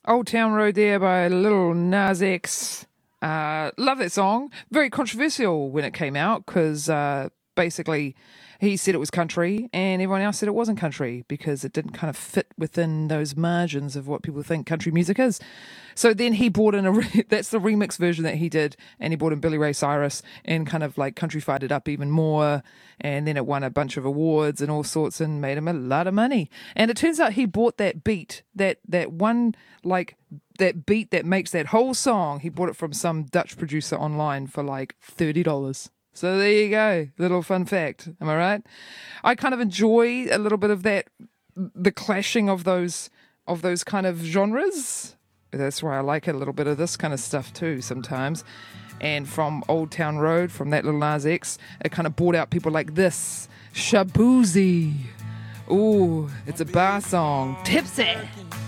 Old Town Road there by Lil Nas X. Love that song. Very controversial when it came out because basically he said it was country and everyone else said it wasn't country because it didn't kind of fit within those margins of what people think country music is. So then he brought in that's the remix version that he did, and he brought in Billy Ray Cyrus and kind of like countryfied it up even more, and then it won a bunch of awards and all sorts and made him a lot of money. And it turns out he bought that beat, that beat that makes that whole song, he bought it from some Dutch producer online for like $30. So there you go. Little fun fact. Am I right? I kind of enjoy a little bit of that, the clashing of those kind of genres. That's why I like a little bit of this kind of stuff too sometimes. And from Old Town Road, from that Lil Nas X, it kind of brought out people like this. Shaboozey. Ooh, it's a bar song. Tipsy.